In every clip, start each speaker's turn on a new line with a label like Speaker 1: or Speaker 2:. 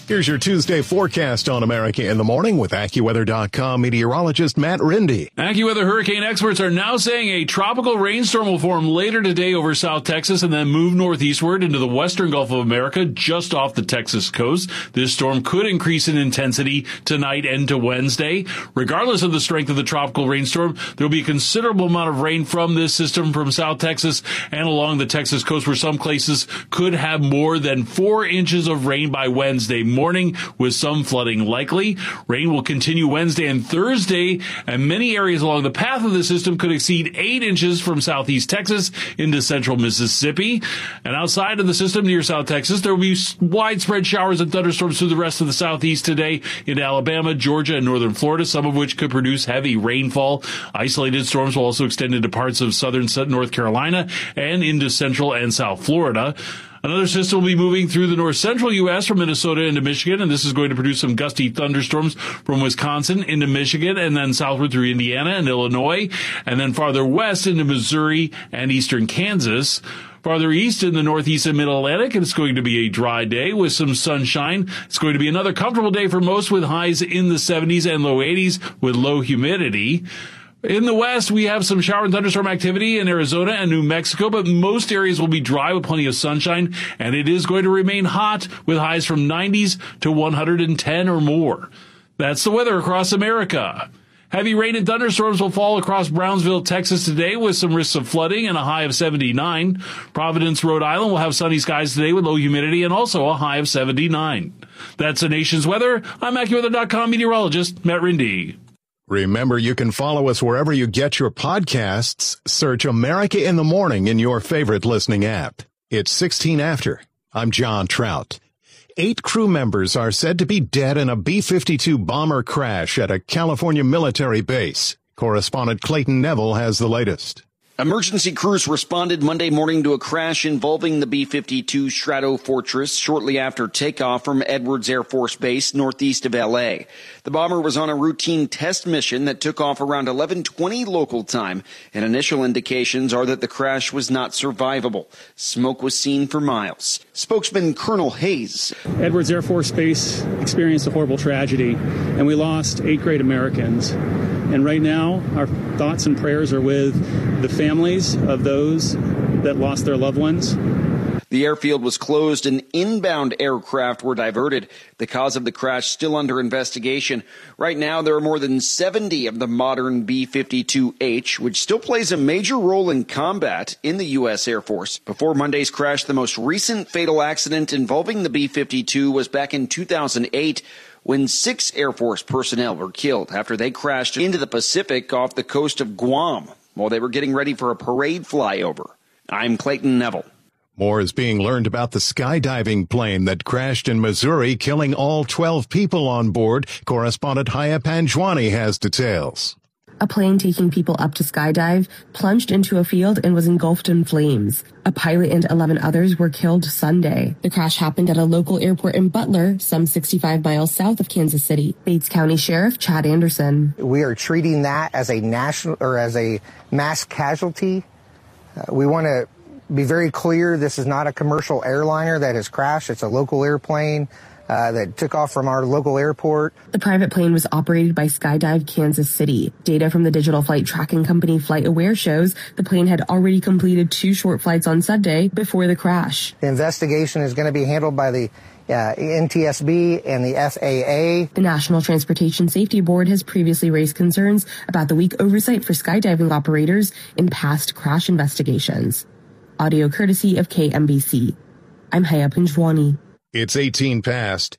Speaker 1: Here's your Tuesday forecast on America in the Morning with AccuWeather.com meteorologist Matt Rindy.
Speaker 2: AccuWeather hurricane experts are now saying a tropical rainstorm will form later today over South Texas and then move northeastward into the western Gulf of America just off the Texas coast. This storm could increase in intensity tonight and to Wednesday. Regardless of the strength of the tropical rainstorm, there will be a considerable amount of rain from this system from South Texas and along the Texas coast, where some places could have more than 4 inches of rain by Wednesday morning, with some flooding likely. Rain will continue Wednesday and Thursday, and many areas along the path of the system could exceed 8 inches from southeast Texas into central Mississippi. And outside of the system near South Texas, there will be widespread showers and thunderstorms through the rest of the southeast today into Alabama, Georgia, and northern Florida, some of which could produce heavy rainfall. Isolated storms will also extend into parts of southern North Carolina and into central and south Florida. Another system will be moving through the north-central U.S. from Minnesota into Michigan, and this is going to produce some gusty thunderstorms from Wisconsin into Michigan, and then southward through Indiana and Illinois, and then farther west into Missouri and eastern Kansas. Farther east in the northeast and mid-Atlantic, it's going to be a dry day with some sunshine. It's going to be another comfortable day for most, with highs in the 70s and low 80s with low humidity. In the west, we have some shower and thunderstorm activity in Arizona and New Mexico, but most areas will be dry with plenty of sunshine, and it is going to remain hot with highs from 90s to 110 or more. That's the weather across America. Heavy rain and thunderstorms will fall across Brownsville, Texas today, with some risks of flooding and a high of 79. Providence, Rhode Island will have sunny skies today with low humidity and also a high of 79. That's the nation's weather. I'm AccuWeather.com meteorologist Matt Rindy.
Speaker 1: Remember, you can follow us wherever you get your podcasts. Search America in the Morning in your favorite listening app. It's 16 after. I'm John Trout. 8 crew members are said to be dead in a B-52 bomber crash at a California military base. Correspondent Clayton Neville has the latest.
Speaker 3: Emergency crews responded Monday morning to a crash involving the B-52 Stratofortress shortly after takeoff from Edwards Air Force Base northeast of L.A. The bomber was on a routine test mission that took off around 11:20 local time, and initial indications are that the crash was not survivable. Smoke was seen for miles. Spokesman Colonel Hayes.
Speaker 4: Edwards Air Force Base experienced a horrible tragedy, and we lost 8 great Americans. And right now, our thoughts and prayers are with the families of those that lost their loved ones.
Speaker 3: The airfield was closed and inbound aircraft were diverted. The cause of the crash still under investigation. Right now, there are more than 70 of the modern B-52H, which still plays a major role in combat in the U.S. Air Force. Before Monday's crash, the most recent fatal accident involving the B-52 was back in 2008. When 6 Air Force personnel were killed after they crashed into the Pacific off the coast of Guam while they were getting ready for a parade flyover. I'm Clayton Neville.
Speaker 1: More is being learned about the skydiving plane that crashed in Missouri, killing all 12 people on board. Correspondent Haya Panjwani has details.
Speaker 5: A plane taking people up to skydive plunged into a field and was engulfed in flames. A pilot and 11 others were killed Sunday. The crash happened at a local airport in Butler, some 65 miles south of Kansas City. Bates County Sheriff Chad Anderson.
Speaker 6: We are treating that as a national or as a mass casualty. We want to be very clear. This is not a commercial airliner that has crashed. It's a local airplane that took off from our local airport.
Speaker 5: The private plane was operated by Skydive Kansas City. Data from the digital flight tracking company FlightAware shows the plane had already completed 2 short flights on Sunday before the crash.
Speaker 6: The investigation is going to be handled by the NTSB and the FAA.
Speaker 5: The National Transportation Safety Board has previously raised concerns about the weak oversight for skydiving operators in past crash investigations. Audio courtesy of KMBC. I'm Haya Panjwani.
Speaker 1: It's 18 past.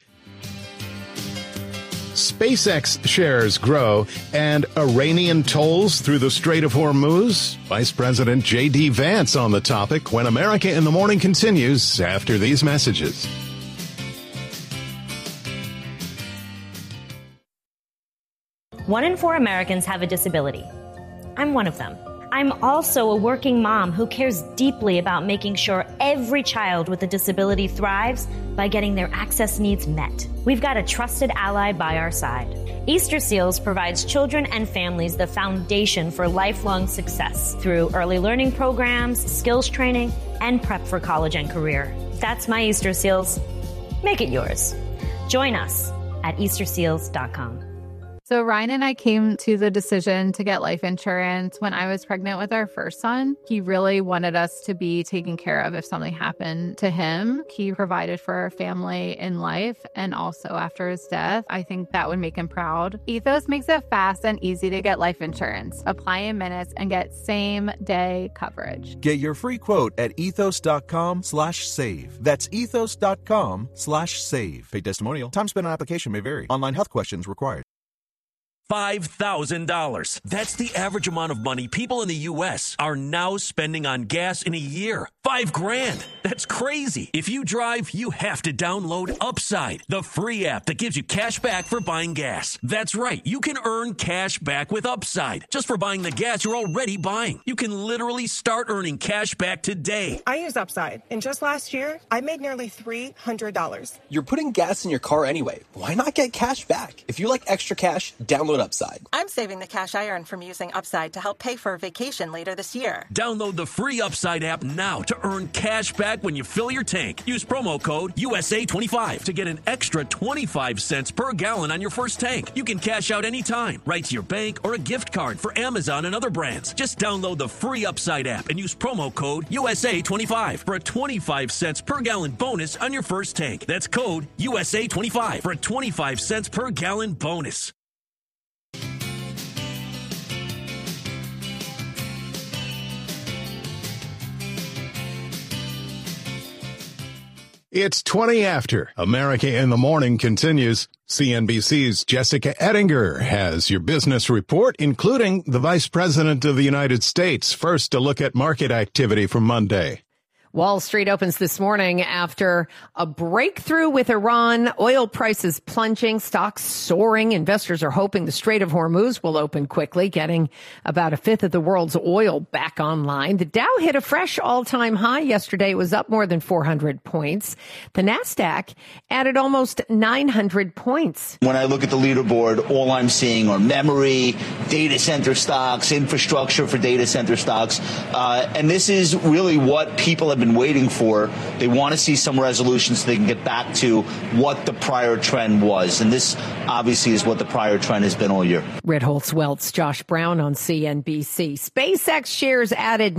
Speaker 1: SpaceX shares grow and Iranian tolls through the Strait of Hormuz. Vice President J.D. Vance on the topic when America in the Morning continues after these messages.
Speaker 7: One in 4 Americans have a disability. I'm one of them. I'm also a working mom who cares deeply about making sure every child with a disability thrives by getting their access needs met. We've got a trusted ally by our side. Easter Seals provides children and families the foundation for lifelong success through early learning programs, skills training, and prep for college and career. That's my Easter Seals. Make it yours. Join us at easterseals.com.
Speaker 8: So Ryan and I came to the decision to get life insurance when I was pregnant with our first son. He really wanted us to be taken care of if something happened to him. He provided for our family in life and also after his death. I think that would make him proud. Ethos makes it fast and easy to get life insurance. Apply in minutes and get same-day coverage.
Speaker 9: Get your free quote at ethos.com/save. That's ethos.com/save. Paid testimonial. Time spent on application may vary. Online health questions required.
Speaker 10: $5,000. That's the average amount of money people in the U.S. are now spending on gas in a year. $5,000. That's crazy. If you drive, you have to download Upside, the free app that gives you cash back for buying gas. That's right. You can earn cash back with Upside just for buying the gas you're already buying. You can literally start earning cash back today.
Speaker 11: I use Upside, and just last year, I made nearly $300.
Speaker 12: You're putting gas in your car anyway. Why not get cash back? If you like extra cash, download Upside.
Speaker 11: I'm saving the cash I earn from using Upside to help pay for a vacation later this year.
Speaker 10: Download the free Upside app now to earn cash back when you fill your tank. Use promo code USA25 to get an extra 25 cents per gallon on your first tank. You can cash out anytime, right to your bank or a gift card for Amazon and other brands. Just download the free Upside app and use promo code USA25 for a 25 cents per gallon bonus on your first tank. That's code USA25 for a 25 cents per gallon bonus.
Speaker 1: It's 20 after. America in the Morning continues. CNBC's Jessica Ettinger has your business report, including the Vice President of the United States. First, a look at market activity for Monday.
Speaker 13: Wall Street opens this morning after a breakthrough with Iran. Oil prices plunging, stocks soaring. Investors are hoping the Strait of Hormuz will open quickly, getting about a fifth of the world's oil back online. The Dow hit a fresh all-time high yesterday. It was up more than 400 points. The Nasdaq added almost 900 points.
Speaker 14: When I look at the leaderboard, all I'm seeing are memory, data center stocks, infrastructure for data center stocks. And this is really what people have been waiting for. They want to see some resolution so they can get back to what the prior trend was. And this obviously is what the prior trend has been all year.
Speaker 13: Ritholtz Wealth's Josh Brown on CNBC. SpaceX shares added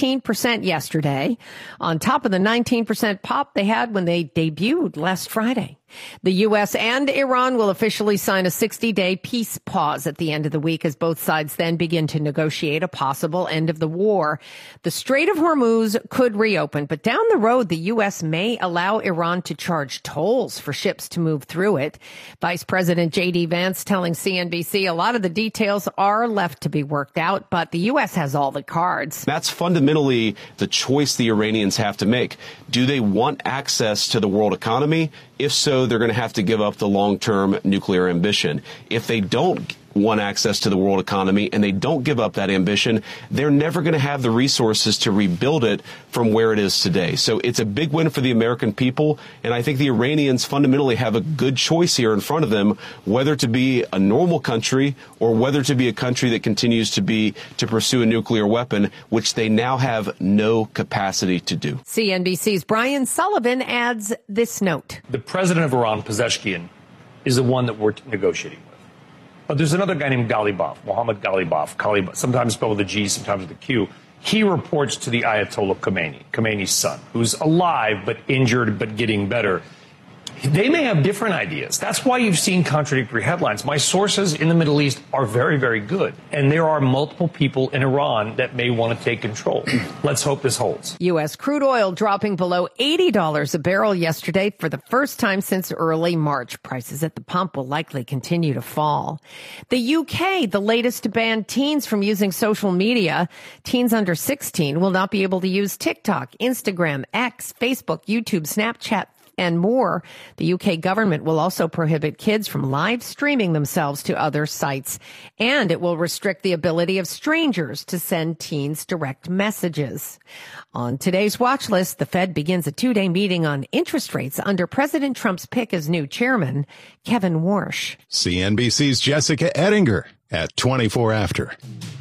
Speaker 13: 19% yesterday, on top of the 19% pop they had when they debuted last Friday. The U.S. and Iran will officially sign a 60-day peace pause at the end of the week as both sides then begin to negotiate a possible end of the war. The Strait of Hormuz could reopen, but down the road, the U.S. may allow Iran to charge tolls for ships to move through it. Vice President J.D. Vance telling CNBC a lot of the details are left to be worked out, but the U.S. has all the cards.
Speaker 15: That's fundamentally the choice the Iranians have to make. Do they want access to the world economy? If so, they're going to have to give up the long-term nuclear ambition. If they don't want access to the world economy and they don't give up that ambition, they're never going to have the resources to rebuild it from where it is today. So it's a big win for the American people. And I think the Iranians fundamentally have a good choice here in front of them, whether to be a normal country or whether to be a country that continues to pursue a nuclear weapon, which they now have no capacity to do.
Speaker 13: CNBC's Brian Sullivan adds this note.
Speaker 16: The president of Iran, Pezeshkian, is the one that we're negotiating with. But there's another guy named Ghalibaf, Mohammad Ghalibaf, sometimes spelled with a G, sometimes with a Q. He reports to the Ayatollah Khomeini, Khomeini's son, who's alive but injured but getting better. They may have different ideas. That's why you've seen contradictory headlines. My sources in the Middle East are very, very good. And there are multiple people in Iran that may want to take control. Let's hope this holds.
Speaker 13: U.S. crude oil dropping below $80 a barrel yesterday for the first time since early March. Prices at the pump will likely continue to fall. The U.K., the latest to ban teens from using social media. Teens under 16 will not be able to use TikTok, Instagram, X, Facebook, YouTube, Snapchat, and more. The UK government will also prohibit kids from live streaming themselves to other sites, and it will restrict the ability of strangers to send teens direct messages. On today's watch list, the Fed begins a 2-day meeting on interest rates under President Trump's pick as new chairman, Kevin Warsh.
Speaker 1: CNBC's Jessica Ettinger at 24 after.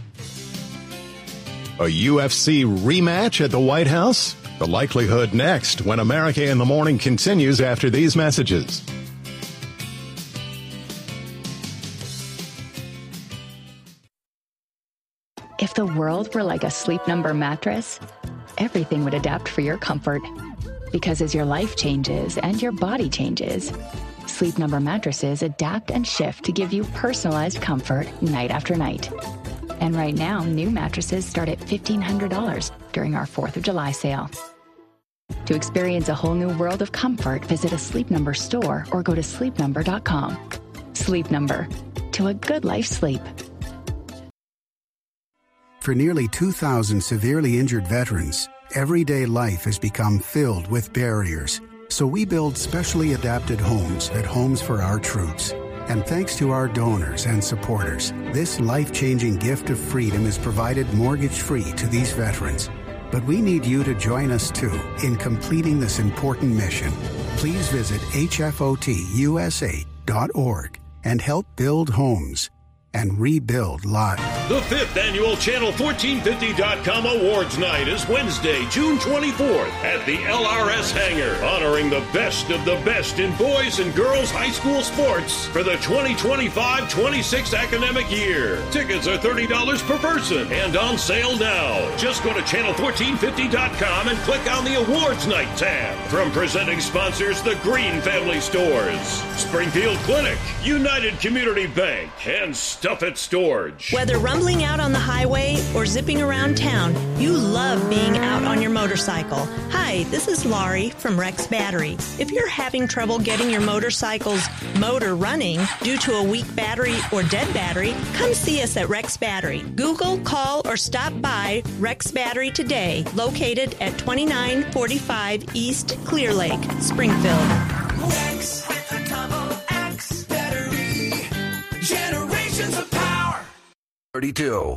Speaker 1: A UFC rematch at the White House? The likelihood next when America in the Morning continues after these messages.
Speaker 17: If the world were like a Sleep Number mattress, everything would adapt for your comfort. Because as your life changes and your body changes, Sleep Number mattresses adapt and shift to give you personalized comfort night after night. And right now, new mattresses start at $1,500 during our 4th of July sale. To experience a whole new world of comfort, visit a Sleep Number store or go to sleepnumber.com. Sleep Number. To a good night's sleep.
Speaker 18: For nearly 2,000 severely injured veterans, everyday life has become filled with barriers. So we build specially adapted homes at Homes for Our Troops. And thanks to our donors and supporters, this life-changing gift of freedom is provided mortgage-free to these veterans. But we need you to join us, too, in completing this important mission. Please visit hfotusa.org and help build homes and rebuild lives.
Speaker 19: The 5th annual Channel1450.com Awards Night is Wednesday, June 24th at the LRS Hangar, honoring the best of the best in boys and girls high school sports for the 2025-26 academic year. Tickets are $30 per person and on sale now. Just go to Channel1450.com and click on the Awards Night tab. From presenting sponsors, the Green Family Stores, Springfield Clinic, United Community Bank, and Stuff It Storage.
Speaker 20: Whether rumbling out on the highway or zipping around town, you love being out on your motorcycle. Hi, this is Laurie from Rex Battery. If you're having trouble getting your motorcycle's motor running due to a weak battery or dead battery, come see us at Rex Battery. Google, call, or stop by Rex Battery today, located at 2945 East Clear Lake, Springfield.
Speaker 21: Rex with a double X battery. Generations of power.
Speaker 22: 32.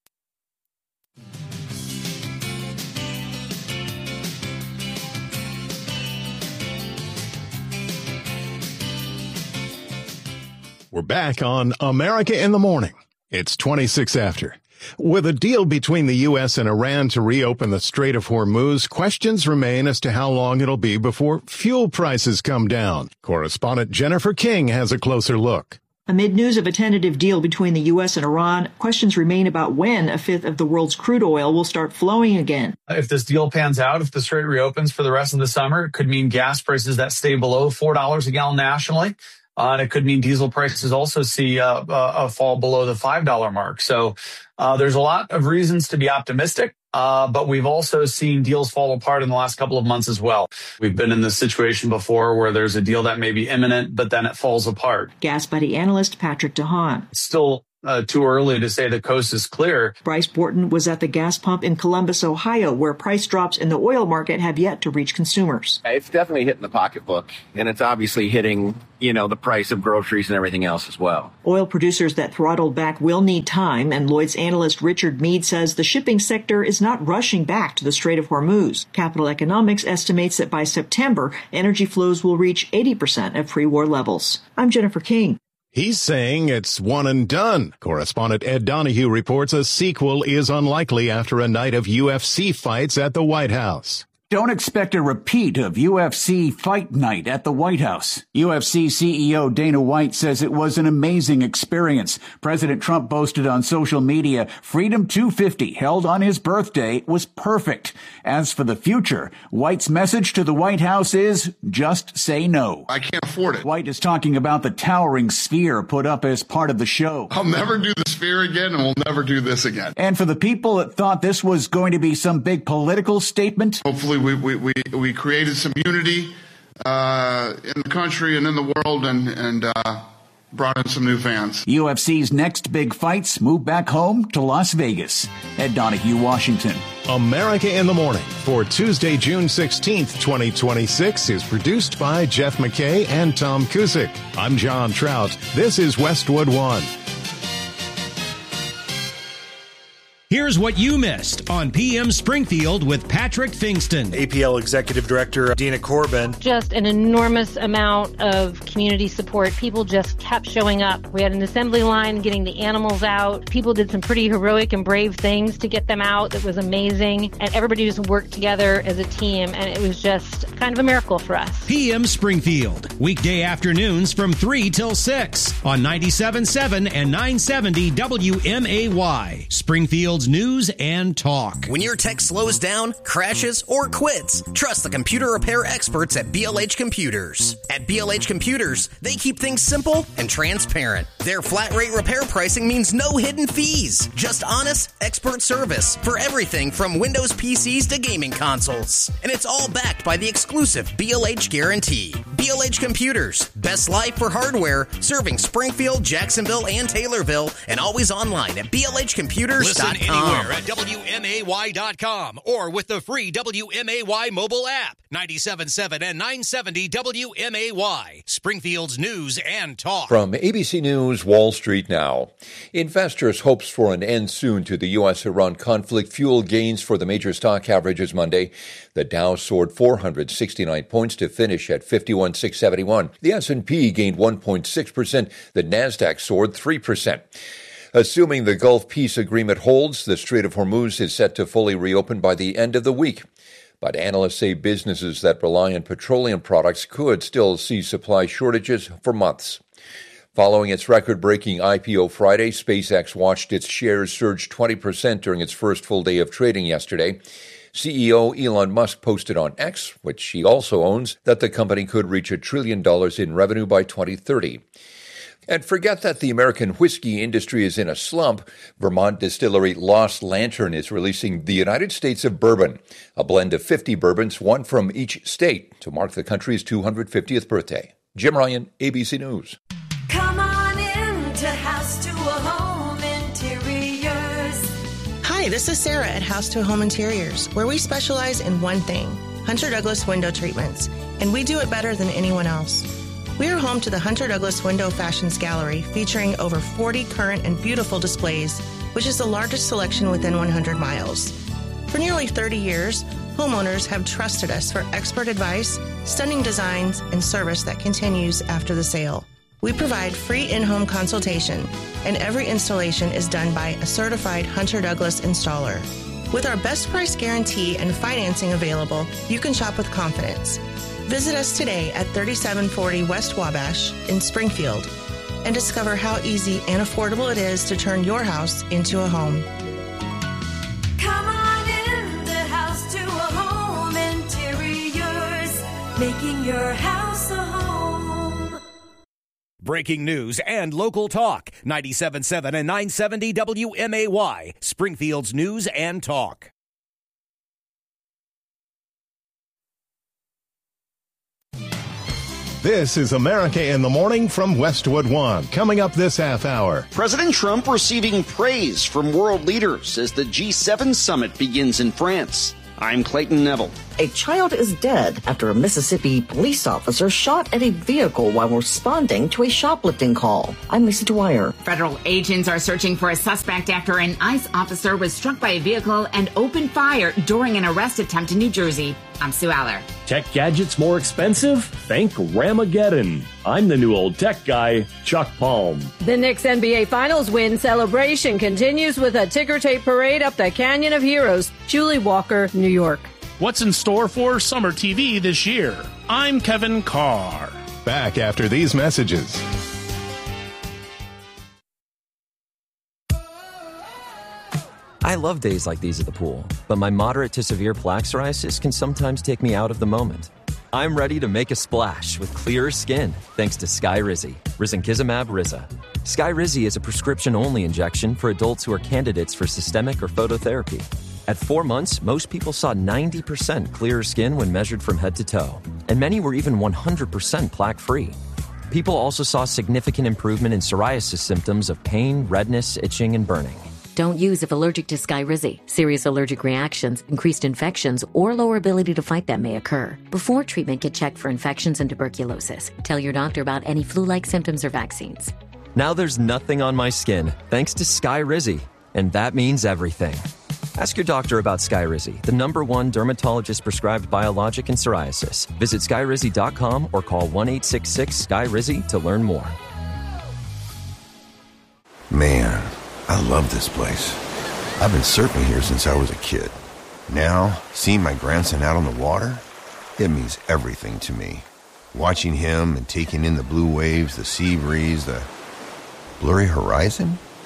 Speaker 1: We're back on America in the Morning. It's 26 after. With a deal between the U.S. and Iran to reopen the Strait of Hormuz, questions remain as to how long it'll be before fuel prices come down. Correspondent Jennifer King has a closer look.
Speaker 23: Amid news of a tentative deal between the U.S. and Iran, questions remain about when a fifth of the world's crude oil will start flowing again.
Speaker 24: If this deal pans out, if the strait reopens for the rest of the summer, it could mean gas prices that stay below $4 a gallon nationally. And it could mean diesel prices also see a fall below the $5 mark. So there's a lot of reasons to be optimistic. But we've also seen deals fall apart in the last couple of months as well. We've been in this situation before where there's a deal that may be imminent, but then it falls apart.
Speaker 23: Gas Buddy analyst Patrick DeHaan.
Speaker 24: It's still too early to say the coast is clear.
Speaker 23: Bryce Borton was at the gas pump in Columbus, Ohio, where price drops in the oil market have yet to reach consumers.
Speaker 25: It's definitely hitting the pocketbook, and it's obviously hitting, the price of groceries and everything else as well.
Speaker 23: Oil producers that throttled back will need time, and Lloyd's analyst Richard Mead says the shipping sector is not rushing back to the Strait of Hormuz. Capital Economics estimates that by September, energy flows will reach 80% of pre-war levels. I'm Jennifer King.
Speaker 1: He's saying it's one and done. Correspondent Ed Donahue reports a sequel is unlikely after a night of UFC fights at the White House.
Speaker 26: Don't expect a repeat of UFC Fight Night at the White House. UFC CEO Dana White says it was an amazing experience. President Trump boasted on social media, Freedom 250 held on his birthday was perfect. As for the future, White's message to the White House is just say no.
Speaker 27: I can't afford it.
Speaker 26: White is talking about the towering sphere put up as part of the show.
Speaker 27: I'll never do the sphere again, and we'll never do this again.
Speaker 26: And for the people that thought this was going to be some big political statement,
Speaker 27: hopefully we created some unity in the country and in the world and brought in some new fans.
Speaker 26: UFC's next big fights move back home to Las Vegas. Ed Donahue, Washington.
Speaker 1: America in the Morning for Tuesday, June 16th, 2026 is produced by Jeff McKay and Tom Cusick. I'm John Trout. This is Westwood One.
Speaker 28: Here's what you missed on PM Springfield with Patrick Fingston.
Speaker 29: APL Executive Director Dina Corbin.
Speaker 30: Just an enormous amount of community support. People just kept showing up. We had an assembly line getting the animals out. People did some pretty heroic and brave things to get them out. It was amazing. And everybody just worked together as a team. And it was just kind of a miracle for us.
Speaker 28: PM Springfield, weekday afternoons from 3 till 6 on 97.7 and 970 WMAY. Springfield's Springfield's News and Talk.
Speaker 2: When your tech slows down, crashes, or quits, trust the computer repair experts at BLH Computers. At BLH Computers, they keep things simple and transparent. Their flat rate repair pricing means no hidden fees, just honest, expert service for everything from Windows PCs to gaming consoles. And it's all backed by the exclusive BLH guarantee. BLH Computers, best life for hardware, serving Springfield, Jacksonville, and Taylorville, and always online at blhcomputers.com.
Speaker 28: Listen anywhere at WMAY.com or with the free WMAY mobile app. 97.7 and 970 WMAY, Springfield's News and Talk.
Speaker 3: From ABC News, Wall Street now. Investors' hopes for an end soon to the U.S.-Iran conflict fueled gains for the major stock averages Monday. The Dow soared 469 points to finish at 51,671. The S&P gained 1.6%. The Nasdaq soared 3%. Assuming the Gulf Peace Agreement holds, the Strait of Hormuz is set to fully reopen by the end of the week. But analysts say businesses that rely on petroleum products could still see supply shortages for months. Following its record-breaking IPO Friday, SpaceX watched its shares surge 20% during its first full day of trading yesterday. CEO Elon Musk posted on X, which he also owns, that the company could reach $1 trillion in revenue by 2030. And forget that the American whiskey industry is in a slump. Vermont distillery Lost Lantern is releasing the United States of Bourbon, a blend of 50 bourbons, one from each state, to mark the country's 250th birthday. Jim Ryan, ABC News.
Speaker 21: Come on in to House to a Home Interiors.
Speaker 20: Hi, this is Sarah at House to Home Interiors, where we specialize in one thing, Hunter Douglas window treatments, and we do it better than anyone else. We are home to the Hunter Douglas Window Fashions Gallery, featuring over 40 current and beautiful displays, which is the largest selection within 100 miles. For nearly 30 years, homeowners have trusted us for expert advice, stunning designs, and service that continues after the sale. We provide free in-home consultation, and every installation is done by a certified Hunter Douglas installer. With our best price guarantee and financing available, you can shop with confidence. Visit us today at 3740 West Wabash in Springfield and discover how easy and affordable it is to turn your house into a home.
Speaker 21: Come on in the House to a Home Interiors, making your house a home.
Speaker 28: Breaking news and local talk. 97.7 and 970 WMAY, Springfield's News and Talk.
Speaker 1: This is America in the Morning from Westwood One. Coming up this half hour.
Speaker 4: President Trump receiving praise from world leaders as the G7 summit begins in France. I'm Clayton Neville.
Speaker 5: A child is dead after a Mississippi police officer shot at a vehicle while responding to a shoplifting call. I'm Lisa Dwyer.
Speaker 6: Federal agents are searching for a suspect after an ICE officer was struck by a vehicle and opened fire during an arrest attempt in New Jersey. I'm Sue Aller.
Speaker 7: Tech gadgets more expensive? Think Ramageddon. I'm the new old tech guy, Chuck Palm.
Speaker 8: The Knicks NBA Finals win celebration continues with a ticker tape parade up the Canyon of Heroes. Julie Walker, New York.
Speaker 9: What's in store for summer TV this year? I'm Kevin Carr.
Speaker 1: Back after these messages.
Speaker 12: I love days like these at the pool, but my moderate to severe plaque psoriasis can sometimes take me out of the moment. I'm ready to make a splash with clearer skin thanks to Skyrizi, risankizumab Riza. Skyrizi is a prescription-only injection for adults who are candidates for systemic or phototherapy. At 4 months, most people saw 90% clearer skin when measured from head to toe, and many were even 100% plaque-free. People also saw significant improvement in psoriasis symptoms of pain, redness, itching, and burning.
Speaker 22: Don't use if allergic to Skyrizi. Serious allergic reactions, increased infections, or lower ability to fight them may occur. Before treatment, get checked for infections and tuberculosis. Tell your doctor about any flu-like symptoms or vaccines.
Speaker 12: Now there's nothing on my skin thanks to Skyrizi, and that means everything. Ask your doctor about Skyrizi, the #1 dermatologist-prescribed biologic in psoriasis. Visit Skyrizi.com or call 1-866-SKYRIZI to learn more.
Speaker 31: Man, I love this place. I've been surfing here since I was a kid. Now, seeing my grandson out on the water, it means everything to me. Watching him and taking in the blue waves, the sea breeze, the blurry horizon.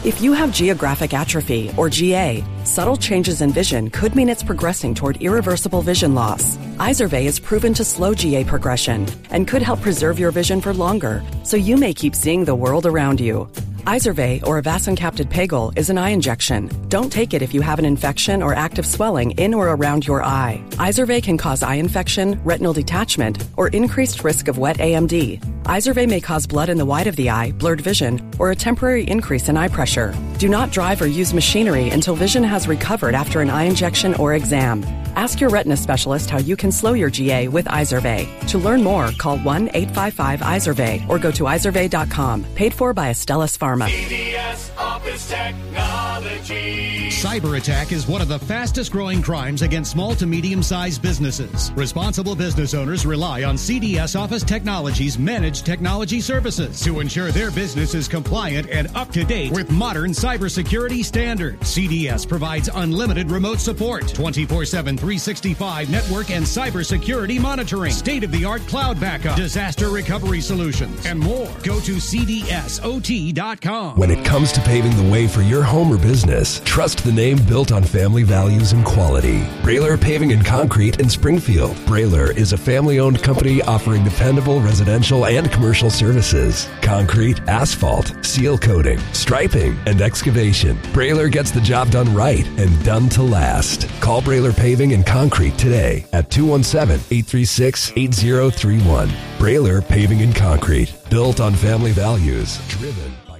Speaker 10: If you have geographic atrophy, or GA, subtle changes in vision could mean it's progressing toward irreversible vision loss. Izervay is proven to slow GA progression and could help preserve your vision for longer, so you may keep seeing the world around you. Izervay, or avacincaptad pegol, is an eye injection. Don't take it if you have an infection or active swelling in or around your eye. Izervay can cause eye infection, retinal detachment, or increased risk of wet AMD. Izervay may cause blood in the white of the eye, blurred vision, or a temporary increase in eye pressure. Do not drive or use machinery until vision has recovered after an eye injection or exam. Ask your retina specialist how you can slow your GA with Izervay. To learn more, call 1-855-IZERVAY or go to izervay.com. Paid for by Astellas Pharma.
Speaker 11: CVS Office Technology.
Speaker 13: Cyber attack is one of the fastest growing crimes against small to medium-sized businesses. Responsible business owners rely on CDS Office Technology's managed technology services to ensure their business is compliant and up to date with modern cybersecurity standards. CDS provides unlimited remote support, 24/7, 365 network and cybersecurity monitoring, state-of-the-art cloud backup, disaster recovery solutions, and more. Go to cdsot.com.
Speaker 14: When it comes to paving the way for your home or business, trust the name built on family values and quality. Brailer Paving and Concrete in Springfield. Brailer is a family-owned company offering dependable residential and commercial services. Concrete, asphalt, seal coating, striping, and excavation. Brailer gets the job done right and done to last. Call Brailer Paving and Concrete today at 217-836-8031. Brailer Paving and Concrete. Built on family values. Driven by...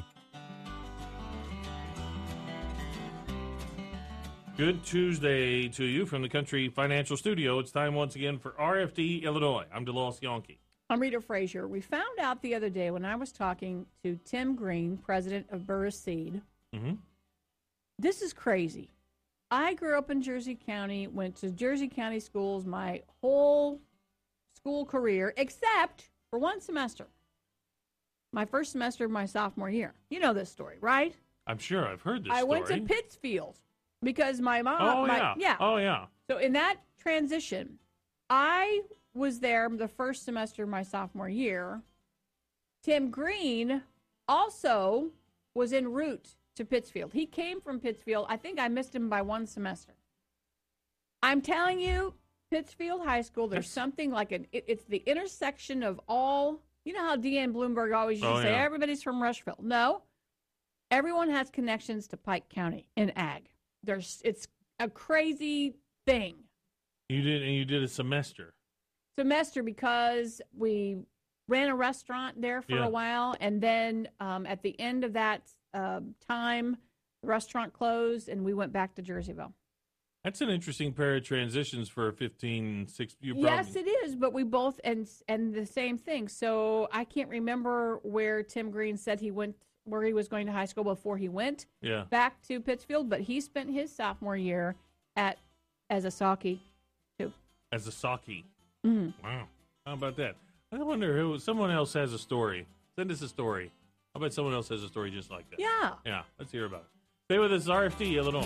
Speaker 15: Good Tuesday to you from the Country Financial Studio. It's time once again for RFD Illinois. I'm DeLoss Yonke.
Speaker 16: I'm Rita Frazier. We found out the other day when I was talking to Tim Green, president of Burris Seed.
Speaker 15: Mm-hmm.
Speaker 16: This is crazy. I grew up in Jersey County, went to Jersey County schools my whole school career, except for one semester. My first semester of my sophomore year. You know this story, right?
Speaker 15: I'm sure I've heard this
Speaker 16: I
Speaker 15: story.
Speaker 16: went to Pittsfield because my mom...
Speaker 15: Oh, yeah. Oh, yeah.
Speaker 16: So in that transition, I was there the first semester of my sophomore year. Tim Green also was en route to Pittsfield. He came from Pittsfield. I think I missed him by one semester. I'm telling you, Pittsfield High School, there's something like it's the intersection of all... You know how Deanne Bloomberg always used to say, everybody's from Rushville. No. Everyone has connections to Pike County in ag. It's a crazy thing.
Speaker 15: You did a semester
Speaker 16: because we ran a restaurant there for a while, and then at the end of that time, the restaurant closed, and we went back to Jerseyville.
Speaker 15: That's an interesting pair of transitions for 15, 16.
Speaker 16: Yes, it is, but we both, and the same thing. So I can't remember where Tim Green said he went, where he was going to high school before he went back to Pittsfield, but he spent his sophomore year as a Saukey, too.
Speaker 15: As a Saukey.
Speaker 16: Mm-hmm.
Speaker 15: Wow. How about that? I wonder who, someone else has a story. Send us a story. I bet someone else has a story just like that.
Speaker 16: Yeah.
Speaker 15: Yeah, let's hear about it. Stay with us, RFD, Illinois.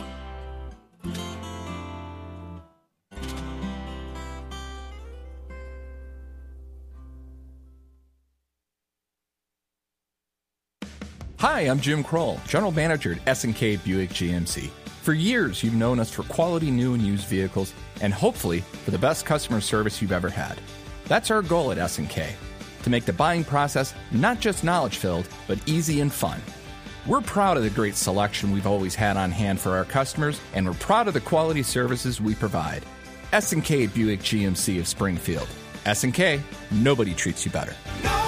Speaker 17: Hi, I'm Jim Kroll, General Manager at S&K Buick GMC. For years, you've known us for quality new and used vehicles and hopefully for the best customer service you've ever had. That's our goal at S&K, to make the buying process not just knowledge-filled, but easy and fun. We're proud of the great selection we've always had on hand for our customers, and we're proud of the quality services we provide. S&K Buick GMC of Springfield. S&K, nobody treats you better.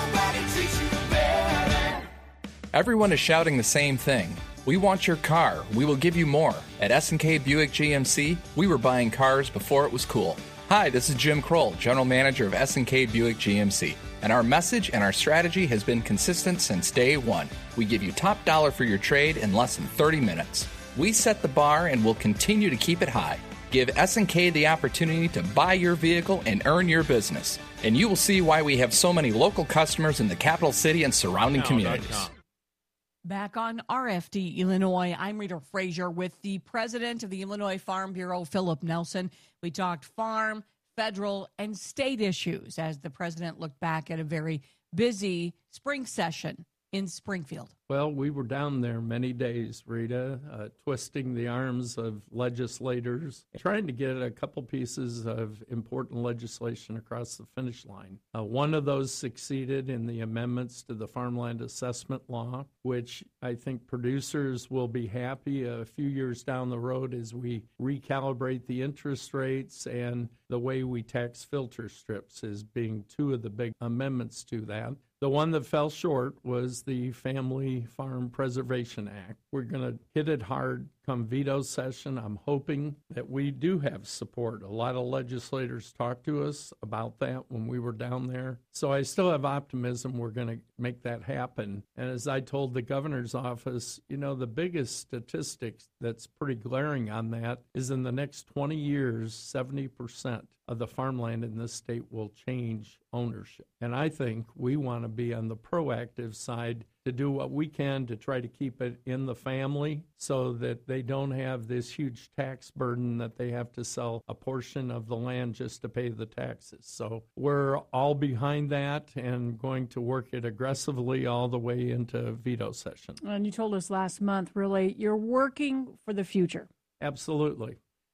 Speaker 17: Everyone is shouting the same thing. We want your car. We will give you more. At S&K Buick GMC, we were buying cars before it was cool. Hi, this is Jim Kroll, General Manager of S&K Buick GMC. And our message and our strategy has been consistent since day one. We give you top dollar for your trade in less than 30 minutes. We set the bar and will continue to keep it high. Give S&K the opportunity to buy your vehicle and earn your business. And you will see why we have so many local customers in the capital city and surrounding communities.
Speaker 18: Back on RFD Illinois, I'm Rita Frazier with the president of the Illinois Farm Bureau, Philip Nelson. We talked farm, federal, and state issues as the president looked back at a very busy spring session in Springfield?
Speaker 2: Well, we were down there many days, Rita, twisting the arms of legislators, trying to get a couple pieces of important legislation across the finish line. One of those succeeded in the amendments to the farmland assessment law, which I think producers will be happy a few years down the road as we recalibrate the interest rates and the way we tax filter strips as being two of the big amendments to that. The one that fell short was the Family Farm Preservation Act. We're going to hit it hard come veto session. I'm hoping that we do have support. A lot of legislators talked to us about that when we were down there. So I still have optimism we're going to make that happen. And as I told the governor's office, you know, the biggest statistics that's pretty glaring on that is in the next 20 years, 70% of the farmland in this state will change ownership. And I think we want to be on the proactive side to do what we can to try to keep it in the family so that they don't have this huge tax burden that they have to sell a portion of the land just to pay the taxes. So we're all behind that and going to work it aggressively all the way into veto session.
Speaker 16: And you told us last month, really, you're working for the future.
Speaker 2: Absolutely.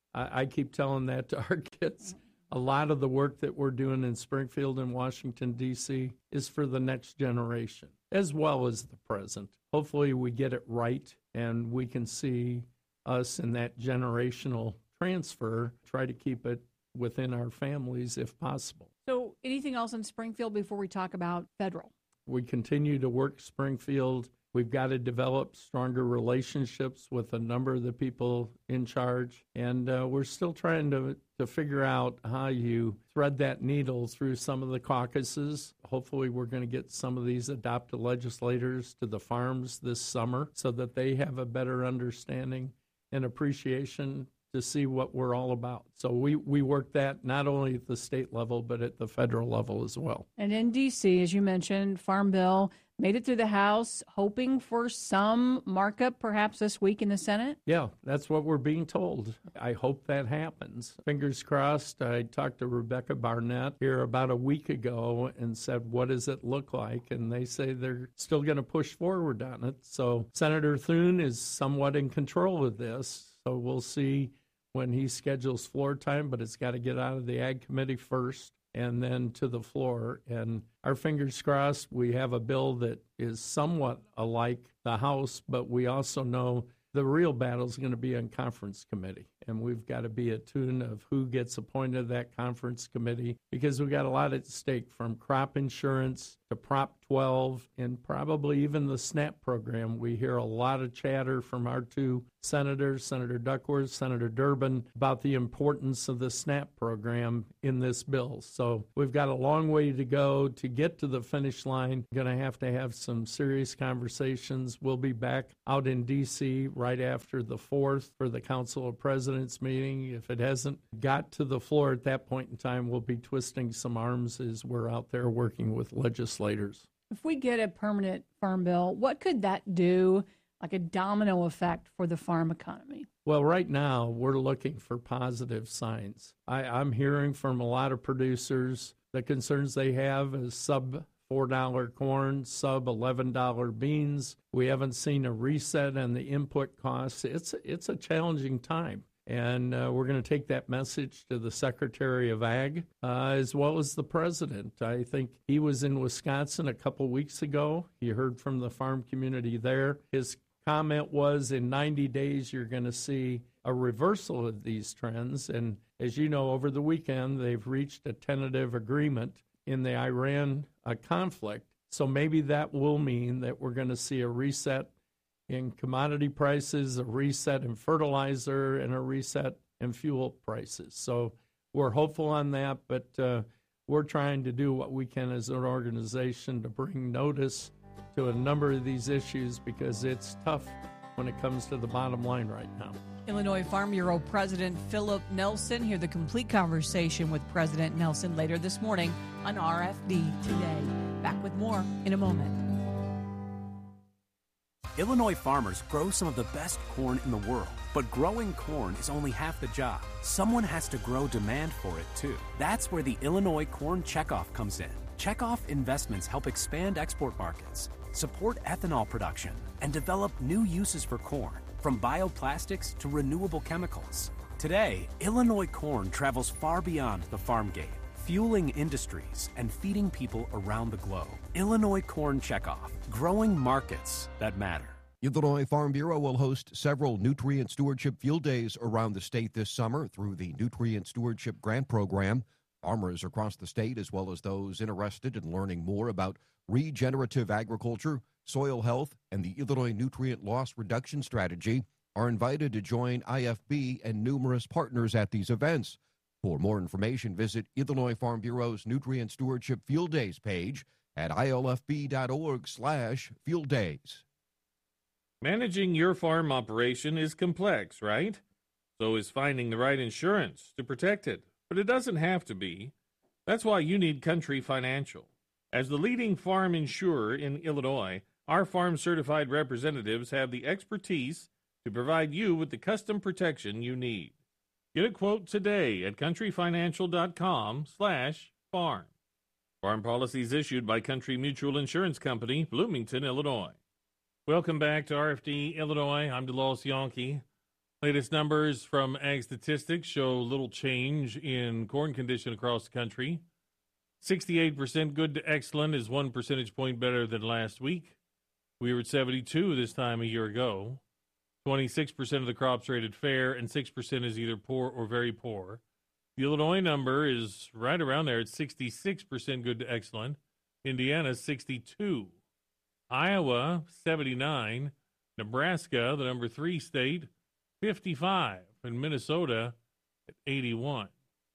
Speaker 2: I keep telling that to our kids. A lot of the work that we're doing in Springfield and Washington, D.C. is for the next generation, as well as the present. Hopefully we get it right and we can see us in that generational transfer, try to keep it within our families if possible.
Speaker 16: So anything else in Springfield before we talk about federal?
Speaker 2: We continue to work Springfield. We've got to develop stronger relationships with a number of the people in charge, and we're still trying to figure out how you thread that needle through some of the caucuses. Hopefully we're going to get some of these adopted legislators to the farms this summer so that they have a better understanding and appreciation to see what we're all about. So we work that not only at the state level, but at the federal level as well.
Speaker 16: And in D.C., as you mentioned, Farm Bill made it through the House, hoping for some markup perhaps this week in the Senate?
Speaker 2: Yeah, that's what we're being told. I hope that happens. Fingers crossed. I talked to Rebecca Barnett here about a week ago and said, what does it look like? And they say they're still going to push forward on it. So Senator Thune is somewhat in control of this. So we'll see when he schedules floor time, but it's got to get out of the Ag Committee first and then to the floor. And our fingers crossed, we have a bill that is somewhat alike the House, but we also know the real battle is going to be on conference committee. And we've got to be attuned of who gets appointed to that conference committee because we've got a lot at stake from crop insurance to Prop 12 and probably even the SNAP program. We hear a lot of chatter from our two senators, Senator Duckworth, Senator Durbin, about the importance of the SNAP program in this bill. So we've got a long way to go to get to the finish line. Going to have some serious conversations. We'll be back out in D.C. right after the 4th for the Council of Presidents meeting. If it hasn't got to the floor at that point in time, we'll be twisting some arms as we're out there working with legislators.
Speaker 16: If we get a permanent farm bill, what could that do, like a domino effect for the farm economy?
Speaker 2: Well, right now, we're looking for positive signs. I'm hearing from a lot of producers the concerns they have is sub $4 corn, sub $11 beans. We haven't seen a reset on the input costs. It's a challenging time. And we're going to take that message to the Secretary of Ag as well as the President. I think he was in Wisconsin a couple weeks ago. He heard from the farm community there. His comment was in 90 days you're going to see a reversal of these trends. And as you know, over the weekend, they've reached a tentative agreement in the Iran conflict. So maybe that will mean that we're going to see a reset in commodity prices, a reset in fertilizer, and a reset in fuel prices. So we're hopeful on that, but we're trying to do what we can as an organization to bring notice to a number of these issues because it's tough when it comes to the bottom line right now.
Speaker 18: Illinois Farm Bureau President Philip Nelson. Hear the complete conversation with President Nelson later this morning on RFD Today. Back with more in a moment.
Speaker 3: Illinois farmers grow some of the best corn in the world, but growing corn is only half the job. Someone has to grow demand for it, too. That's where the Illinois Corn Checkoff comes in. Checkoff investments help expand export markets. support ethanol production, and develop new uses for corn, from bioplastics to renewable chemicals. Today, Illinois corn travels far beyond the farm gate, fueling industries and feeding people around the globe. Illinois Corn Checkoff, growing markets that matter.
Speaker 19: Illinois Farm Bureau will host several nutrient stewardship field days around the state this summer through the Nutrient Stewardship Grant Program. Farmers across the state, as well as those interested in learning more about regenerative agriculture, soil health, and the Illinois Nutrient Loss Reduction Strategy, are invited to join IFB and numerous partners at these events. For more information, visit Illinois Farm Bureau's Nutrient Stewardship Field Days page at ilfb.org/field days.
Speaker 15: Managing your farm operation is complex, right? So is finding the right insurance to protect it. But it doesn't have to be. That's why you need Country Financial. As the leading farm insurer in Illinois, our farm-certified representatives have the expertise to provide you with the custom protection you need. Get a quote today at countryfinancial.com/farm. Farm policies issued by Country Mutual Insurance Company, Bloomington, Illinois. Welcome back to RFD Illinois. I'm DeLoss Yankee. Latest numbers from Ag Statistics show little change in corn condition across the country. 68% good to excellent is 1 percentage point better than last week. We were at 72 this time a year ago. 26% of the crops rated fair, and 6% is either poor or very poor. The Illinois number is right around there at 66% good to excellent. Indiana, 62. Iowa, 79. Nebraska, the number 3 state, 55. And Minnesota at 81.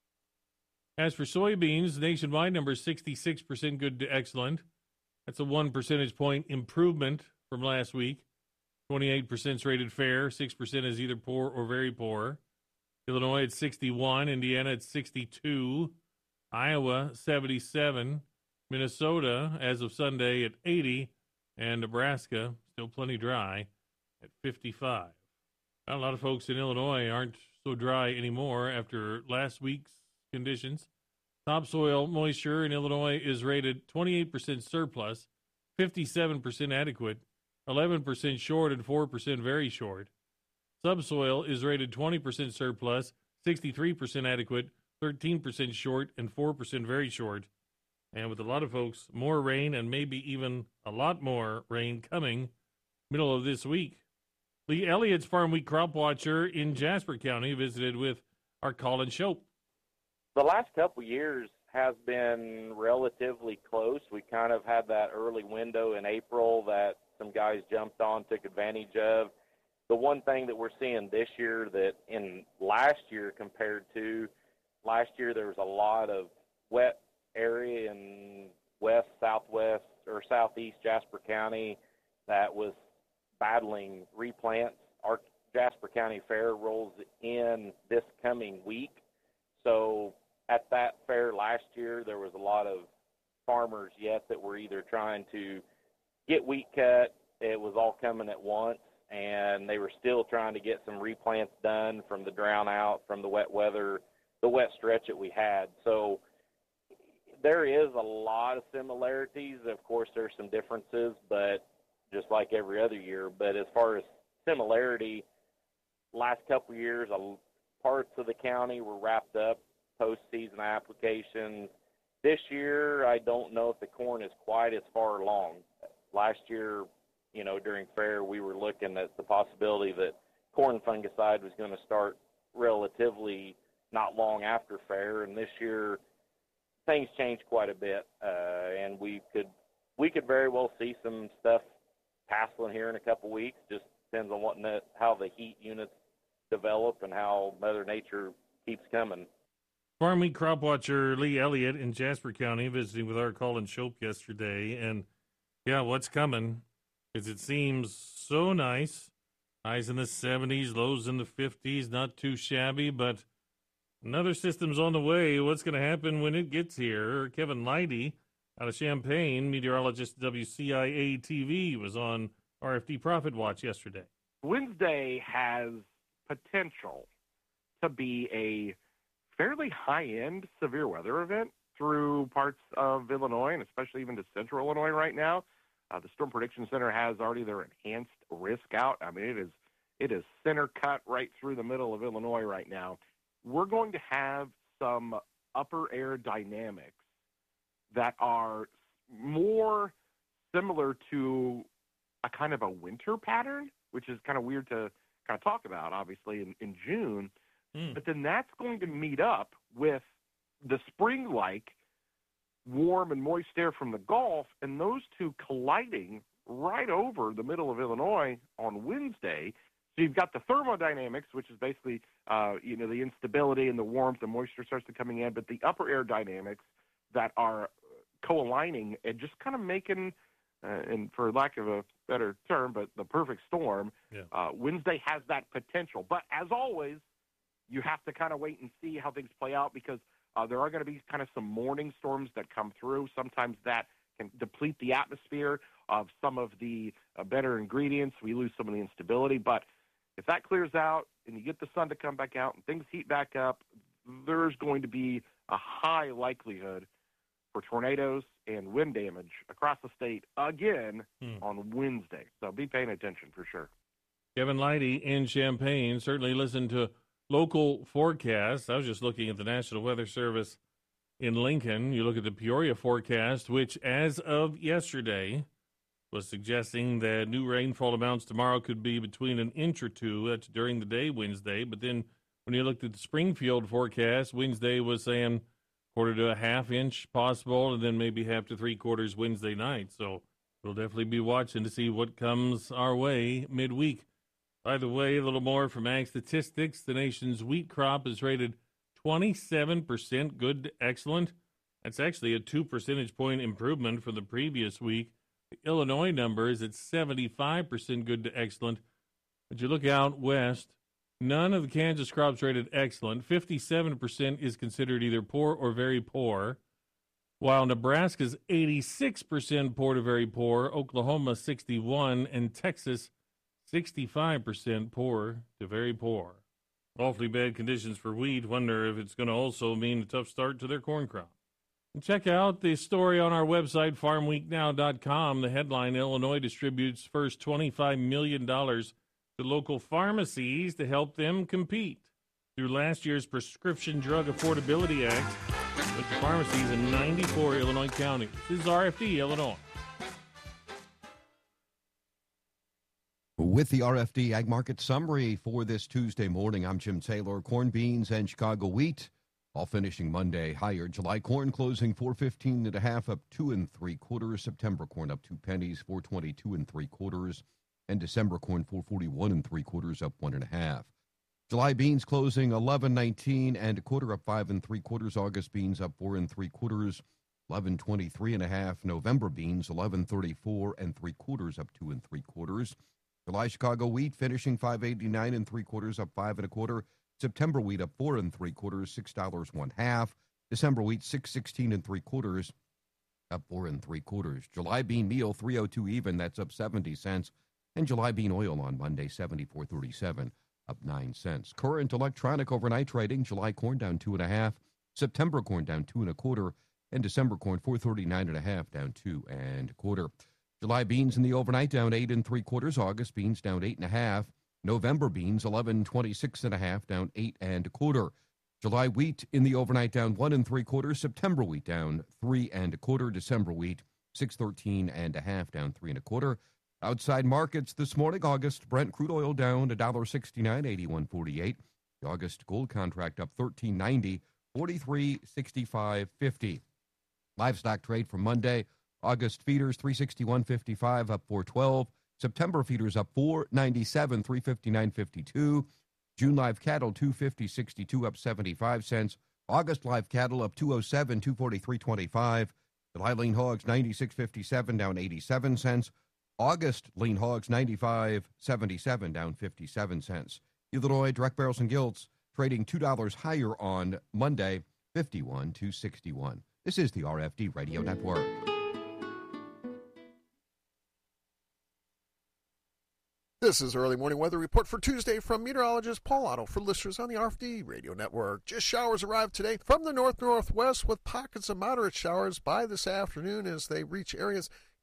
Speaker 15: As for soybeans, nationwide number 66% good to excellent. That's a 1 percentage point improvement from last week. 28% is rated fair, 6% is either poor or very poor. Illinois at 61, Indiana at 62, Iowa 77, Minnesota as of Sunday at 80, and Nebraska still plenty dry at 55. Now, a lot of folks in Illinois aren't so dry anymore after last week's conditions. Topsoil moisture in Illinois is rated 28% surplus, 57% adequate, 11% short, and 4% very short. Subsoil is rated 20% surplus, 63% adequate, 13% short, and 4% very short. And with a lot of folks, more rain and maybe even a lot more rain coming middle of this week. Lee Elliott's Farm Week Crop Watcher in Jasper County visited with our Colin Shope.
Speaker 20: The last couple years has been relatively close. We kind of had that early window in April that some guys jumped on, took advantage of. The one thing that we're seeing this year that in last year compared to last year, there was a lot of wet area in west, southwest, or southeast Jasper County that was battling replants. Our Jasper County Fair rolls in this coming week. So at that fair last year, there was a lot of farmers yet that were either trying to get wheat cut. It was all coming at once, and they were still trying to get some replants done from the drown out, from the wet weather, the wet stretch that we had. So there is a lot of similarities. Of course, there's some differences, but just like every other year. But as far as similarity, last couple of years, parts of the county were wrapped up, postseason applications. This year, I don't know if the corn is quite as far along. Last year, during fair, we were looking at the possibility that corn fungicide was going to start relatively not long after fair, and this year things changed quite a bit, and we could very well see some stuff tasseling here in a couple weeks. Just depends on how the heat units develop and how Mother Nature keeps coming.
Speaker 15: Farm Week Crop Watcher Lee Elliott in Jasper County visiting with our Colin Shope yesterday, and yeah, what's coming is it seems so nice. Highs in the 70s, lows in the 50s, not too shabby, but another system's on the way. What's going to happen when it gets here? Kevin Leidy out of Champaign, meteorologist WCIA TV, was on RFD Profit Watch yesterday.
Speaker 21: Wednesday has potential to be a fairly high-end severe weather event through parts of Illinois and especially even to central Illinois right now. The Storm Prediction Center has already their enhanced risk out. I mean, it is center cut right through the middle of Illinois right now. We're going to have some upper air dynamics that are more similar to a kind of a winter pattern, which is kind of weird to kind of talk about, obviously, in June. But then that's going to meet up with the spring-like warm and moist air from the Gulf, and those two colliding right over the middle of Illinois on Wednesday. So you've got the thermodynamics, which is basically, the instability and the warmth and moisture starts to coming in, but the upper air dynamics that are co-aligning and just kind of making, and for lack of a better term, but the perfect storm. Yeah. Wednesday has that potential. But as always, you have to kind of wait and see how things play out because there are going to be kind of some morning storms that come through. Sometimes that can deplete the atmosphere of some of the better ingredients. We lose some of the instability. But if that clears out and you get the sun to come back out and things heat back up, there's going to be a high likelihood for tornadoes and wind damage across the state again on Wednesday. So be paying attention for sure.
Speaker 15: Kevin Leidy in Champaign. Certainly listen to local forecasts. I was just looking at the National Weather Service in Lincoln. You look at the Peoria forecast, which as of yesterday was suggesting that new rainfall amounts tomorrow could be between an inch or two. That's during the day Wednesday. But then when you looked at the Springfield forecast, Wednesday was saying quarter to a half inch possible, and then maybe half to 3/4 Wednesday night. So we'll definitely be watching to see what comes our way midweek. By the way, a little more from Ag Statistics. The nation's wheat crop is rated 27% good to excellent. That's actually a 2 percentage point improvement from the previous week. The Illinois number is at 75% good to excellent. But you look out west, none of the Kansas crops rated excellent. 57% is considered either poor or very poor, while Nebraska's 86% poor to very poor, Oklahoma 61%, and Texas 65% poor to very poor. Awfully bad conditions for wheat. Wonder if it's going to also mean a tough start to their corn crop. And check out the story on our website, farmweeknow.com. The headline, Illinois distributes first $25 million to local pharmacies to help them compete through last year's Prescription Drug Affordability Act with the pharmacies in 94 Illinois counties. This is RFD, Illinois.
Speaker 19: With the RFD Ag Market Summary for this Tuesday morning, I'm Jim Taylor. Corn, beans, and Chicago wheat all finishing Monday higher. July corn closing 4.15 up 2 3/4. September corn up 2 pennies, 4.22 3/4, and December corn 4.41 3/4 up 1.5. July beans closing 11.19 1/4 up 5 3/4. August beans up 4 3/4, 11.23 1/2. November beans 11.34 3/4 up 2 3/4. July Chicago wheat finishing 5.89 3/4 up 5 1/4. September wheat up 4 3/4, $6 1/2. December wheat 6.16 3/4 up 4 3/4. July bean meal 3.02 even, that's up 70 cents. And July bean oil on Monday 74.37 up 9 cents. Current electronic overnight trading, July corn down 2 1/2, September corn down 2 1/4, and December corn 4.39 1/2 down 2 1/4. July beans in the overnight down 8 3/4. August beans down 8 1/2. November beans 11.26 1/2 down 8 1/4. July wheat in the overnight down 1 3/4. September wheat down 3 1/4. December wheat 6.13 1/2 down 3 1/4. Outside markets this morning, August Brent crude oil down $1.69, 81.48. The August gold contract up $13.90, 43.65.50. Livestock trade for Monday. August feeders 361.55 up 4.12. September feeders up 4.97, 359.52. June live cattle 250.62 up 75 cents. August live cattle up 207, 243.25. July lean hogs 96.57 down 87 cents. August lean hogs 95.77 down 57 cents. Illinois direct barrels and gilts trading $2 higher on Monday, 51.261. This is the RFD Radio Network.
Speaker 4: This is early morning weather report for Tuesday from meteorologist Paul Otto for listeners on the RFD Radio Network. Just showers arrived today from the north-northwest with pockets of moderate showers by this afternoon as they reach areas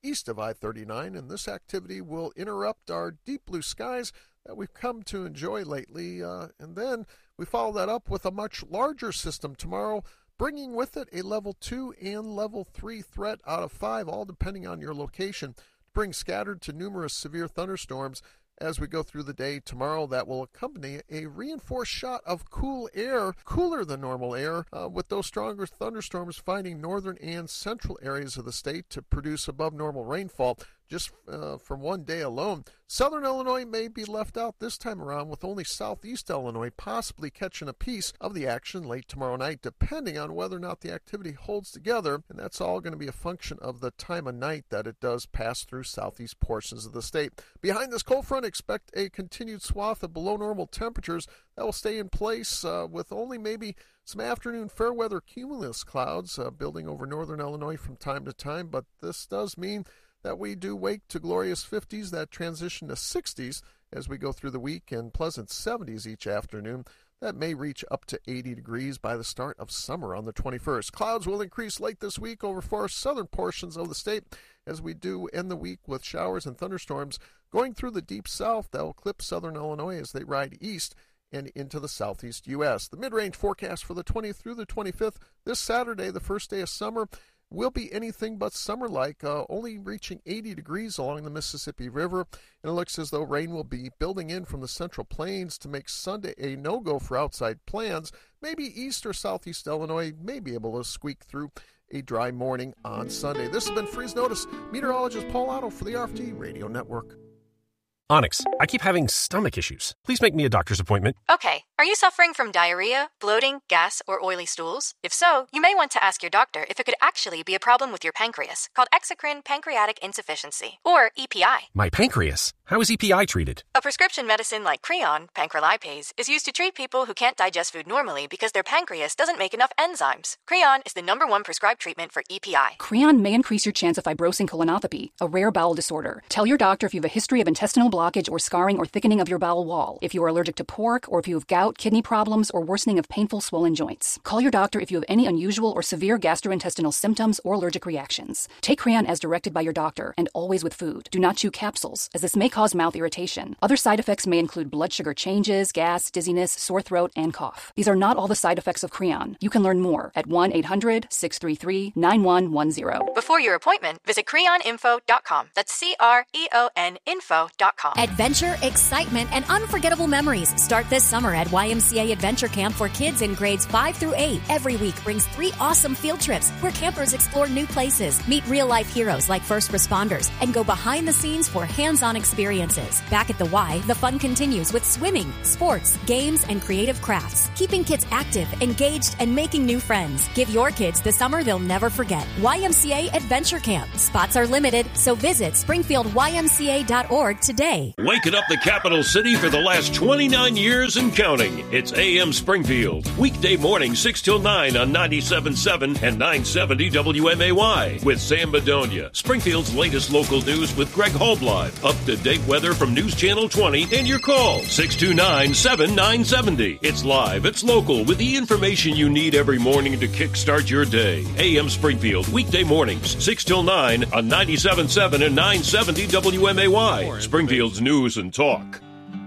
Speaker 4: east of I-39, and this activity will interrupt our deep blue skies that we've come to enjoy lately. And then we follow that up with a much larger system tomorrow, bringing with it a level 2 and level 3 threat out of 5, all depending on your location, to bring scattered to numerous severe thunderstorms as we go through the day tomorrow. That will accompany a reinforced shot of cool air, cooler than normal air, with those stronger thunderstorms finding northern and central areas of the state to produce above normal rainfall just from one day alone. Southern Illinois may be left out this time around, with only southeast Illinois possibly catching a piece of the action late tomorrow night, depending on whether or not the activity holds together, and that's all going to be a function of the time of night that it does pass through southeast portions of the state. Behind this cold front, expect a continued swath of below normal temperatures that will stay in place with only maybe some afternoon fair weather cumulus clouds building over northern Illinois from time to time, but this does mean that we do wake to glorious 50s that transition to 60s as we go through the week, and pleasant 70s each afternoon that may reach up to 80 degrees by the start of summer on the 21st. Clouds will increase late this week over far southern portions of the state as we do end the week with showers and thunderstorms going through the deep south that will clip southern Illinois as they ride east and into the southeast U.S. The mid-range forecast for the 20th through the 25th, this Saturday, the first day of summer, will be anything but summer-like, only reaching 80 degrees along the Mississippi River, and it looks as though rain will be building in from the central plains to make Sunday a no-go for outside plans. Maybe east or southeast Illinois may be able to squeak through a dry morning on Sunday. This has been Freeze Notice. Meteorologist Paul Otto for the RFD Radio Network.
Speaker 5: Onyx, I keep having stomach issues. Please make me a doctor's appointment.
Speaker 6: Okay. Are you suffering from diarrhea, bloating, gas, or oily stools? If so, you may want to ask your doctor if it could actually be a problem with your pancreas, called exocrine pancreatic insufficiency, or EPI.
Speaker 5: My pancreas? How is EPI treated?
Speaker 6: A prescription medicine like Creon, pancrelipase, is used to treat people who can't digest food normally because their pancreas doesn't make enough enzymes. Creon is the #1 prescribed treatment for EPI.
Speaker 7: Creon may increase your chance of fibrosing colonopathy, a rare bowel disorder. Tell your doctor if you have a history of intestinal blockage or scarring or thickening of your bowel wall, if you are allergic to pork, or if you have gout, kidney problems, or worsening of painful swollen joints. Call your doctor if you have any unusual or severe gastrointestinal symptoms or allergic reactions. Take Creon as directed by your doctor, and always with food. Do not chew capsules, as this may cause mouth irritation. Other side effects may include blood sugar changes, gas, dizziness, sore throat, and cough. These are not all the side effects of Creon. You can learn more at 1-800-633-9110.
Speaker 6: Before your appointment, visit creoninfo.com. That's CREON info.com.
Speaker 23: Adventure, excitement, and unforgettable memories start this summer at YMCA Adventure Camp for kids in grades 5 through 8. Every week brings 3 awesome field trips where campers explore new places, meet real-life heroes like first responders, and go behind the scenes for hands-on experiences. Back at the Y, the fun continues with swimming, sports, games, and creative crafts, keeping kids active, engaged, and making new friends. Give your kids the summer they'll never forget. YMCA Adventure Camp. Spots are limited, so visit springfieldymca.org today.
Speaker 24: Waking up the capital city for the last 29 years and counting. It's AM Springfield. Weekday morning 6 till 9 on 97.7 and 970 WMAY with Sam Bedonia. Springfield's latest local news with Greg Holblive. Up-to-date weather from News Channel 20 and your call 629-7970. It's live, it's local with the information you need every morning to kickstart your day. AM Springfield. Weekday mornings 6 till 9 on 97.7 and 970 WMAY. Springfield's news and talk.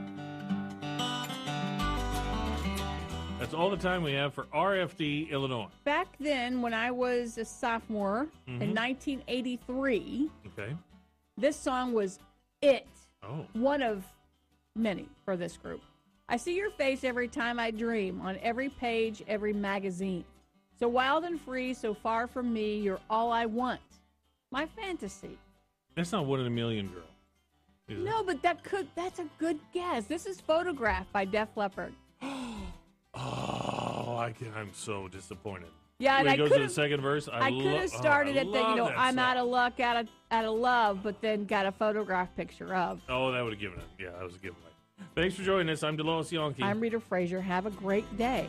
Speaker 15: That's all the time we have for RFD Illinois.
Speaker 16: Back then, when I was a sophomore in 1983, this song was it. One of many for this group. I see your face every time I dream, on every page, every magazine. So wild and free, so far from me, you're all I want. My fantasy.
Speaker 15: That's not One in a Million Girl.
Speaker 16: No, but that's a good guess. This is Photographed by Def Leppard.
Speaker 15: I'm so disappointed.
Speaker 16: Yeah,
Speaker 15: when
Speaker 16: and
Speaker 15: it goes to the second verse,
Speaker 16: I could have started at the, I'm out of luck, out of love, but then got a photograph picture of.
Speaker 15: Oh, that would have given it. Yeah, that was a giveaway. Thanks for joining us. I'm Delos Yonke.
Speaker 16: I'm Rita Frazier. Have a great day.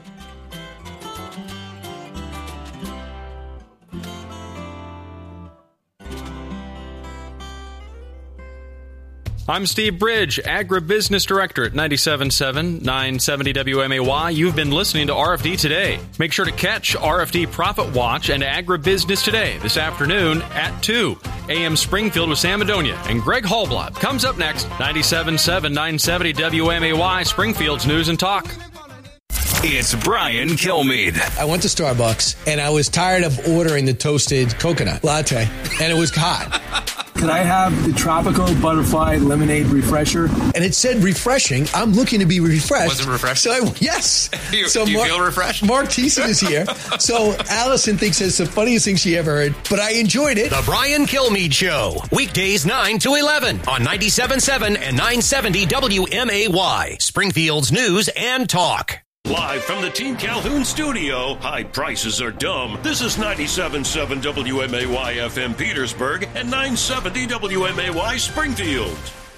Speaker 1: I'm Steve Bridge, Agribusiness Director at 97.7 970 WMAY. You've been listening to RFD Today. Make sure to catch RFD Profit Watch and Agribusiness Today this afternoon at 2. AM Springfield with Sam Madonia and Greg Hallblad comes up next. 97.7 970 WMAY, Springfield's News and Talk.
Speaker 8: It's Brian Kilmeade.
Speaker 9: I went to Starbucks, and I was tired of ordering the toasted coconut latte, and it was hot.
Speaker 12: Can I have the tropical butterfly lemonade refresher?
Speaker 9: And it said refreshing. I'm looking to be refreshed.
Speaker 22: Was it refreshing?
Speaker 9: So yes.
Speaker 22: Do you feel refreshed?
Speaker 9: Mark Thiessen is here. So Allison thinks it's the funniest thing she ever heard, but I enjoyed it.
Speaker 8: The Brian Kilmeade Show. Weekdays 9 to 11 on 97.7 and 970 WMAY. Springfield's News and Talk.
Speaker 24: Live from the Team Calhoun studio, high prices are dumb. This is 97.7 WMAY FM Petersburg and 970 WMAY Springfield.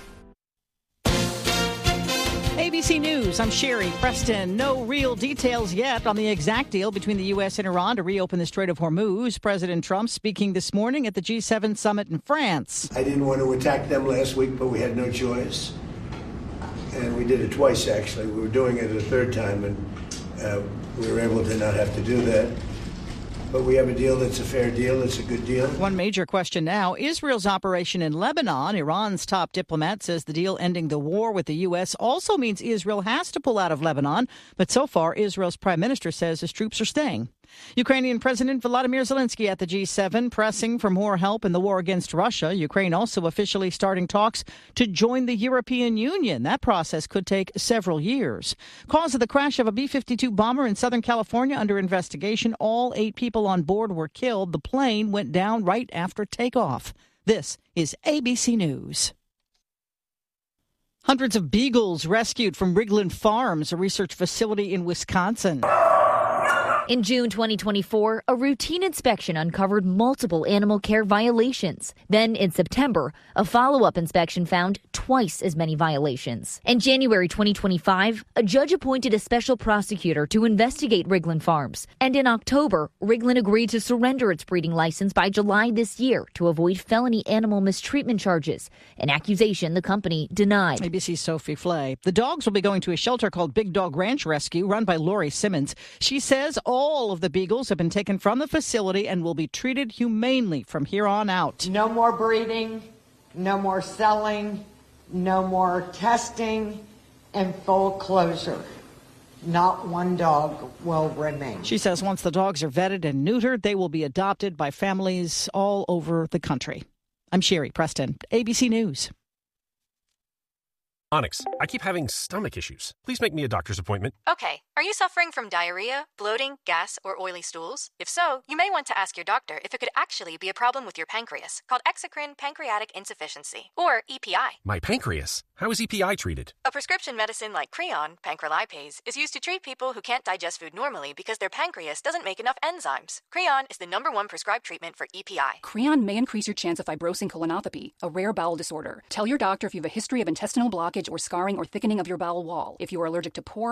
Speaker 25: ABC News, I'm Sherry Preston. No real details yet on the exact deal between the U.S. and Iran to reopen the Strait of Hormuz. President Trump speaking this morning at the G7 summit in France.
Speaker 26: I didn't want to attack them last week, but we had no choice. And we did it twice, actually. We were doing it a third time, and we were able to not have to do that. But we have a deal that's a fair deal. It's a good deal.
Speaker 25: One major question now, Israel's operation in Lebanon. Iran's top diplomat says the deal ending the war with the U.S. also means Israel has to pull out of Lebanon. But so far, Israel's prime minister says his troops are staying. Ukrainian President Volodymyr Zelensky at the G7 pressing for more help in the war against Russia. Ukraine also officially starting talks to join the European Union. That process could take several years. Cause of the crash of a B-52 bomber in Southern California under investigation. All 8 people on board were killed. The plane went down right after takeoff. This is ABC News. Hundreds of beagles rescued from Rigland Farms, a research facility in Wisconsin.
Speaker 27: In June 2024, a routine inspection uncovered multiple animal care violations. Then in September, a follow-up inspection found twice as many violations. In January 2025, a judge appointed a special prosecutor to investigate Rigland Farms. And in October, Rigland agreed to surrender its breeding license by July this year to avoid felony animal mistreatment charges, an accusation the company denied.
Speaker 25: ABC's Sophie Flay. The dogs will be going to a shelter called Big Dog Ranch Rescue, run by Lori Simmons. She says all of the beagles have been taken from the facility and will be treated humanely from here on out.
Speaker 28: No more breeding, no more selling, no more testing, and full closure. Not one dog will remain.
Speaker 25: She says once the dogs are vetted and neutered, they will be adopted by families all over the country. I'm Sherry Preston, ABC News.
Speaker 5: Onyx, I keep having stomach issues. Please make me a doctor's appointment.
Speaker 6: Okay, are you suffering from diarrhea, bloating, gas, or oily stools? If so, you may want to ask your doctor if it could actually be a problem with your pancreas, called exocrine pancreatic insufficiency, or EPI.
Speaker 5: My pancreas? How is EPI treated?
Speaker 6: A prescription medicine like Creon, pancrelipase, is used to treat people who can't digest food normally because their pancreas doesn't make enough enzymes. Creon is the #1 prescribed treatment for EPI.
Speaker 7: Creon may increase your chance of fibrosing colonopathy, a rare bowel disorder. Tell your doctor if you have a history of intestinal blockage or scarring or thickening of your bowel wall. If you are allergic to pork,